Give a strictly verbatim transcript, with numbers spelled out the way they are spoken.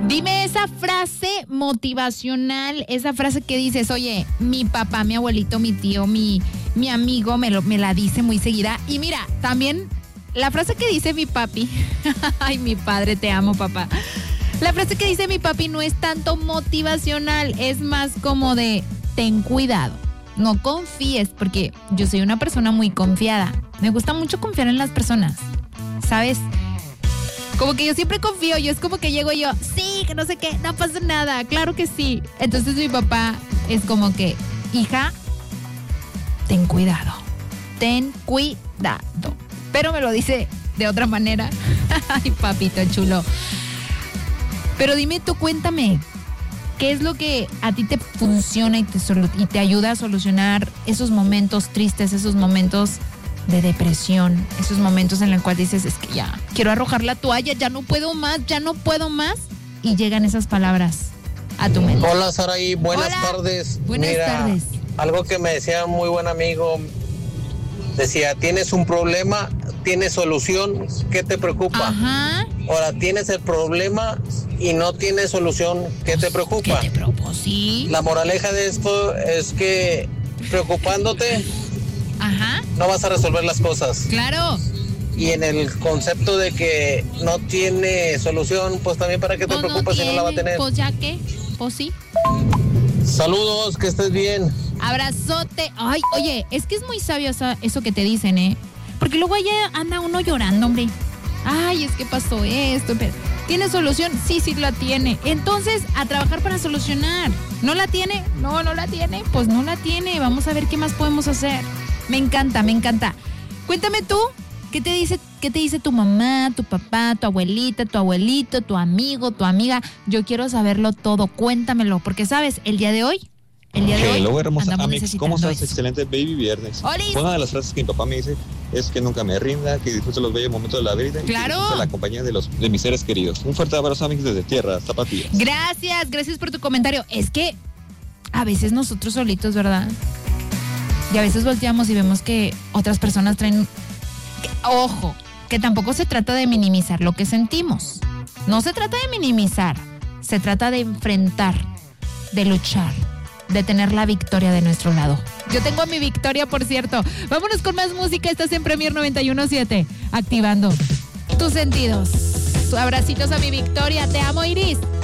Dime esa frase motivacional, esa frase que dices, oye, mi papá, mi abuelito, mi tío, mi, mi amigo me, lo, me la dice muy seguida. Y mira, también la frase que dice mi papi, ay, mi padre, te amo, papá. La frase que dice mi papi no es tanto motivacional, es más como de, ten cuidado, no confíes, porque yo soy una persona muy confiada. Me gusta mucho confiar en las personas, ¿sabes? Como que yo siempre confío, yo es como que llego yo, sí, que no sé qué, no pasa nada, claro que sí. Entonces mi papá es como que, hija, ten cuidado, ten cuidado. Pero me lo dice de otra manera. Ay, papito chulo. Pero dime tú, cuéntame, ¿qué es lo que a ti te funciona y te, solu- y te ayuda a solucionar esos momentos tristes, esos momentos de depresión, esos momentos en los cuales dices, es que ya, quiero arrojar la toalla, ya no puedo más, ya no puedo más, y llegan esas palabras a tu mente? Hola, Saraí, buenas Hola. tardes. Buenas Mira, tardes. algo que me decía un muy buen amigo, decía, tienes un problema, tienes solución, ¿qué te preocupa? Ajá. Ahora, tienes el problema y no tienes solución, ¿qué te preocupa? ¿Qué te preocupa? Sí. La moraleja de esto es que preocupándote Ajá. no vas a resolver las cosas. Claro. Y en el concepto de que no tiene solución, pues también para qué te Pues no preocupas si no la va a tiene, tener. Pues ya qué, pues sí. Saludos, que estés bien. Abrazote. Ay, oye, es que es muy sabio eso, eso que te dicen, ¿eh? Porque luego allá anda uno llorando, hombre. Ay, es que pasó esto. Pero, ¿tiene solución? Sí, sí la tiene. Entonces, a trabajar para solucionar. ¿No la tiene? No, no la tiene. Pues no la tiene. Vamos a ver qué más podemos hacer. Me encanta, me encanta. Cuéntame tú, ¿qué te dice, qué te dice tu mamá, tu papá, tu abuelita, tu abuelito, tu amigo, tu amiga? Yo quiero saberlo todo. Cuéntamelo, porque sabes, el día de hoy, el día de hoy, Hello, hermosa andamos Amix, ¿cómo necesitando estás? eso. Excelente baby viernes. ¡Olis! Una de las frases que mi papá me dice es que nunca me rinda, que disfrute los bellos momentos de la vida y ¡Claro! que disfrute la compañía de, los, de mis seres queridos. Un fuerte abrazo, Amix, desde Tierra, Zapatillas. Gracias, gracias por tu comentario. Es que a veces nosotros solitos, ¿verdad? Y a veces volteamos y vemos que otras personas traen... que- ojo, que tampoco se trata de minimizar lo que sentimos. No se trata de minimizar. Se trata de enfrentar, de luchar, de tener la victoria de nuestro lado. Yo tengo mi victoria, por cierto. Vámonos con más música. Estás en Premier noventa y uno punto siete. Activando tus sentidos. Abracitos a mi victoria. Te amo, Iris.